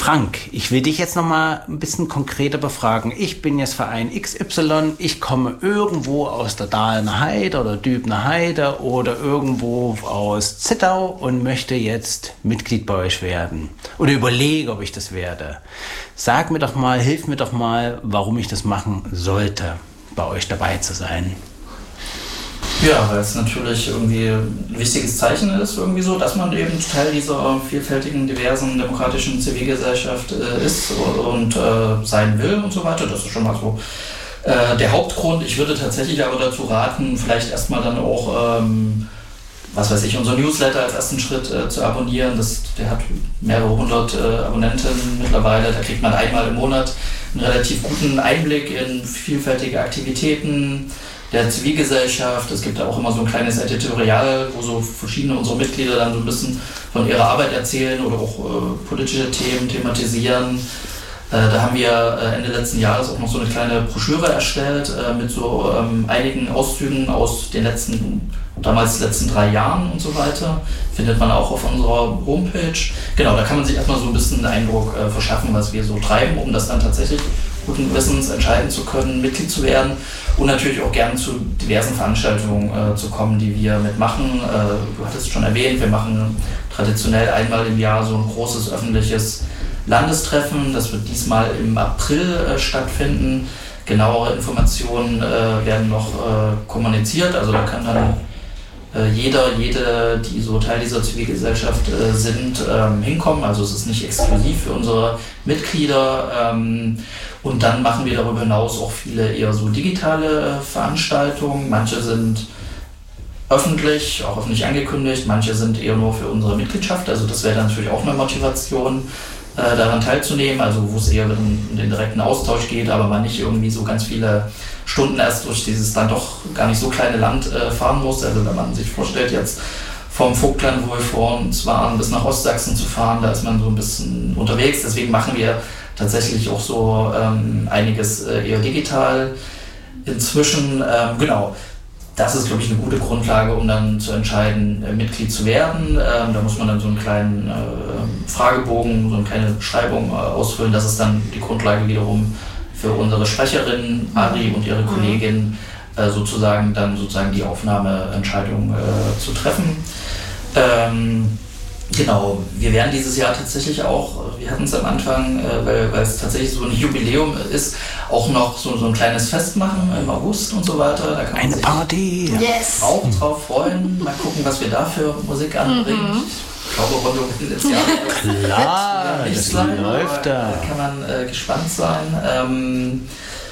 Frank, ich will dich jetzt noch mal ein bisschen konkreter befragen. Ich bin jetzt Verein XY, ich komme irgendwo aus der Dahlemer Heide oder Dübener Heide oder irgendwo aus Zittau und möchte jetzt Mitglied bei euch werden. Oder überlege, ob ich das werde. Sag mir doch mal, hilf mir doch mal, warum ich das machen sollte, bei euch dabei zu sein. Ja, weil es natürlich irgendwie ein wichtiges Zeichen ist, irgendwie so, dass man eben Teil dieser vielfältigen, diversen, demokratischen Zivilgesellschaft ist und sein will und so weiter. Das ist schon mal so der Hauptgrund. Ich würde tatsächlich aber dazu raten, vielleicht erstmal dann auch, was weiß ich, unser Newsletter als ersten Schritt zu abonnieren. Der hat mehrere hundert Abonnenten mittlerweile. Da kriegt man einmal im Monat einen relativ guten Einblick in vielfältige Aktivitäten der Zivilgesellschaft. Es gibt auch immer so ein kleines Editorial, wo so verschiedene unserer Mitglieder dann so ein bisschen von ihrer Arbeit erzählen oder auch politische Themen thematisieren. Da haben wir Ende letzten Jahres auch noch so eine kleine Broschüre erstellt mit so einigen Auszügen aus den damals letzten 3 Jahren und so weiter. Findet man auch auf unserer Homepage. Genau, da kann man sich erstmal so ein bisschen einen Eindruck verschaffen, was wir so treiben, um das dann tatsächlich guten Gewissens entscheiden zu können, Mitglied zu werden und natürlich auch gerne zu diversen Veranstaltungen zu kommen, die wir mitmachen. Du hattest schon erwähnt, wir machen traditionell einmal im Jahr so ein großes öffentliches Landestreffen. Das wird diesmal im April stattfinden. Genauere Informationen werden noch kommuniziert, also da kann dann jede, die so Teil dieser Zivilgesellschaft sind, hinkommen. Also es ist nicht exklusiv für unsere Mitglieder. Und dann machen wir darüber hinaus auch viele eher so digitale Veranstaltungen. Manche sind öffentlich, auch öffentlich angekündigt. Manche sind eher nur für unsere Mitgliedschaft. Also das wäre dann natürlich auch eine Motivation, daran teilzunehmen. Also wo es eher um den direkten Austausch geht, aber man nicht irgendwie so ganz viele Stunden erst durch dieses dann doch gar nicht so kleine Land fahren muss. Also wenn man sich vorstellt, jetzt vom Vogtland, wo wir vor uns waren, bis nach Ostsachsen zu fahren, da ist man so ein bisschen unterwegs. Deswegen machen wir tatsächlich auch so einiges eher digital inzwischen. Genau, das ist, glaube ich, eine gute Grundlage, um dann zu entscheiden, Mitglied zu werden. Da muss man dann so einen kleinen Fragebogen, so eine kleine Beschreibung ausfüllen. Das ist dann die Grundlage wiederum für unsere Sprecherin Ari und ihre Kollegin sozusagen die Aufnahmeentscheidung zu treffen. Genau, wir werden dieses Jahr tatsächlich auch, wir hatten es am Anfang, weil es tatsächlich so ein Jubiläum ist, auch noch so ein kleines Fest machen im August und so weiter. Da kann man eine sich Party! Yes. Auch drauf freuen. Mal gucken, was wir da für Musik anbringen. Ich glaube, Rondo will jetzt Klar, das läuft da. Da kann man gespannt sein.